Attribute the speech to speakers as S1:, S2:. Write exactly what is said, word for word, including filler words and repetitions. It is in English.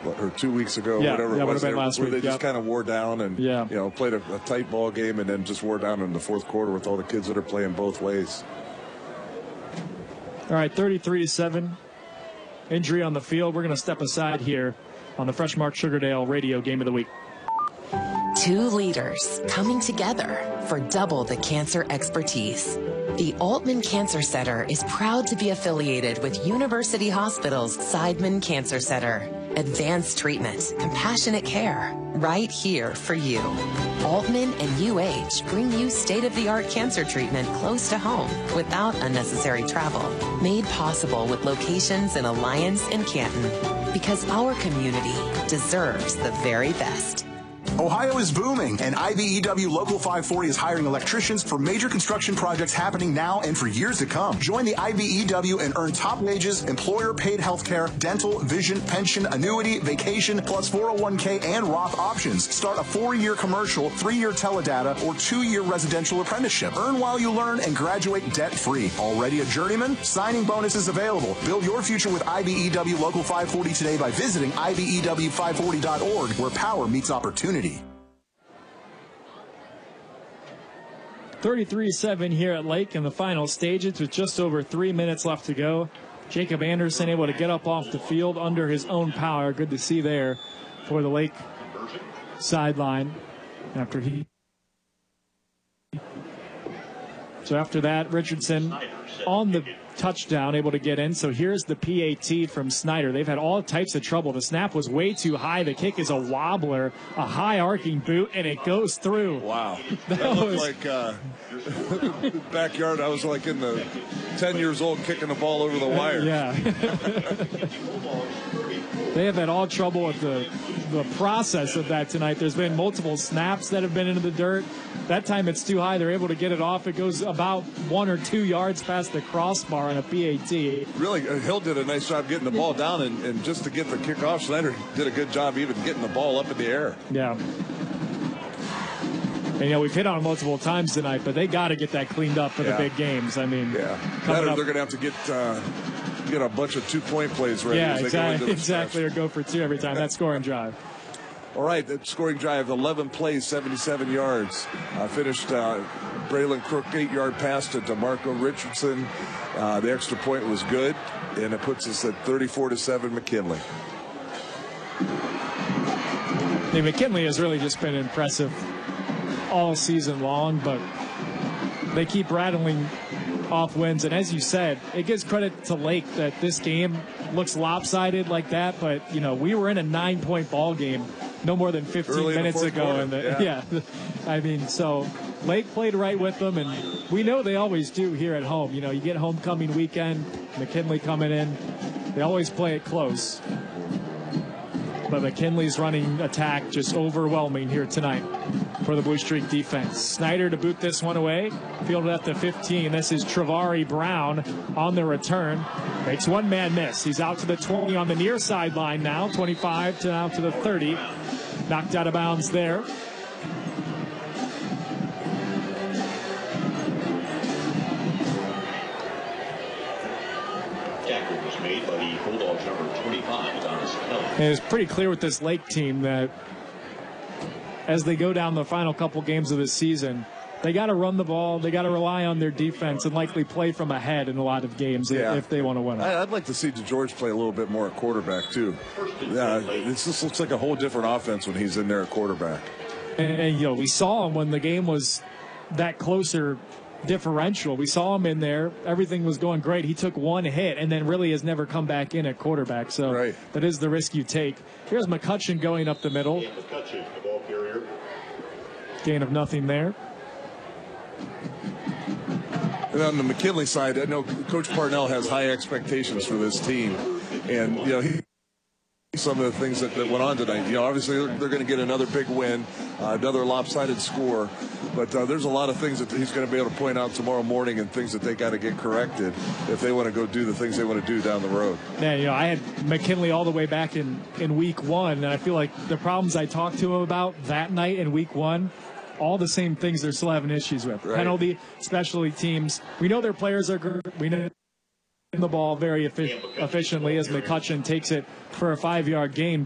S1: what, or two weeks ago,
S2: yeah,
S1: whatever
S2: that
S1: it
S2: would
S1: was,
S2: have been
S1: there,
S2: last
S1: where
S2: week.
S1: they just
S2: Yep.
S1: kind of wore down and
S2: yeah.
S1: you know played a, a tight ball game and then just wore down in the fourth quarter with all the kids that are playing both ways.
S2: All right, thirty-three to seven. Injury on the field. We're going to step aside here on the Freshmark Sugardale Radio Game of the Week.
S3: Two leaders coming together for double the cancer expertise. The Altman Cancer Center is proud to be affiliated with University Hospital's Seidman Cancer Center. Advanced treatment, compassionate care, right here for you. Altman and U H bring you state-of-the-art cancer treatment close to home without unnecessary travel. Made possible with locations in Alliance and Canton. Because our community deserves the very best.
S4: Ohio is booming, and I B E W Local five forty is hiring electricians for major construction projects happening now and for years to come. Join the I B E W and earn top wages, employer-paid health care, dental, vision, pension, annuity, vacation, plus four oh one k and Roth options. Start a four-year commercial, three-year teledata, or two-year residential apprenticeship. Earn while you learn and graduate debt-free. Already a journeyman? Signing bonuses available. Build your future with I B E W Local five forty today by visiting I B E W five forty dot org, where power meets opportunity.
S2: thirty-three seven here at Lake in the final stages with just over three minutes left to go. Jacob Anderson able to get up off the field under his own power. Good to see there for the Lake sideline after he. So after that, Richardson on the touchdown, able to get in. So here's the P A T from Snyder. They've had all types of trouble. The snap was way too high. The kick is a wobbler, a high arcing boot, and it goes through.
S1: Wow.
S2: That,
S1: that looked
S2: was...
S1: like uh, backyard. I was like in the ten years old kicking the ball over the wire.
S2: Yeah. They have had all trouble with the, the process of that tonight. There's been multiple snaps that have been into the dirt. That time it's too high. They're able to get it off. It goes about one or two yards past the crossbar on a P A T.
S1: Really, uh, Hill did a nice job getting the ball down, and, and just to get the kick off, Snyder did a good job even getting the ball up in the air.
S2: Yeah. And, you know, we've hit on it multiple times tonight, but they got to get that cleaned up for
S1: yeah.
S2: the big games. I mean,
S1: yeah. That or they're going to have to get uh, get a bunch of two-point plays ready.
S2: Yeah,
S1: as they
S2: exactly,
S1: go into the
S2: exactly, or go for two every time. That scoring drive.
S1: All right, that scoring drive, eleven plays, seventy-seven yards. Uh, finished uh, Braylon Crook, eight-yard pass to DeMarco Richardson. Uh, the extra point was good, and it puts us at thirty-four to seven McKinley.
S2: Hey, McKinley has really just been impressive all season long, but they keep rattling off wins. And as you said, it gives credit to Lake that this game looks lopsided like that. But, you know, we were in a nine-point ball game no more than fifteen
S1: Early
S2: minutes
S1: in the
S2: ago.
S1: quarter,
S2: And the,
S1: yeah.
S2: yeah, I mean, so Lake played right with them, and we know they always do here at home. You know, you get homecoming weekend, McKinley coming in, they always play it close. But McKinley's running attack just overwhelming here tonight for the Blue Streak defense. Snyder to boot this one away. Fielded at the fifteen. This is Travari Brown on the return. Makes one man miss. He's out to the twenty on the near sideline now. twenty-five to now to the thirty. Knocked out of bounds there.
S5: Tackle was made by the Bulldogs number twenty-five, Thomas Kelly.
S2: And it's pretty clear with this Lake team that as they go down the final couple games of the season, they got to run the ball. They got to rely on their defense and likely play from ahead in a lot of games yeah. if they want to win it.
S1: I'd like to see DeGeorge play a little bit more at quarterback, too. Yeah, it just looks like a whole different offense when he's in there at quarterback.
S2: And, and, you know, we saw him when the game was that closer differential. We saw him in there. Everything was going great. He took one hit and then really has never come back in at quarterback. So
S1: right.
S2: that is the risk you take. Here's McCutcheon going up the middle.
S5: McCutcheon, the ball carrier.
S2: Gain of nothing there.
S1: And on the McKinley side, I know Coach Parnell has high expectations for this team. And, you know, he some of the things that, that went on tonight. You know, obviously they're, they're going to get another big win, uh, another lopsided score. But uh, there's a lot of things that he's going to be able to point out tomorrow morning and things that they got to get corrected if they want to go do the things they want to do down the road.
S2: Yeah, you know, I had McKinley all the way back in, in week one, and I feel like the problems I talked to him about that night in week one, all the same things they're still having issues with.
S1: Right.
S2: Penalty, specialty teams. We know their players are good. We know the ball very effi- efficiently as McCutcheon takes it for a five-yard gain.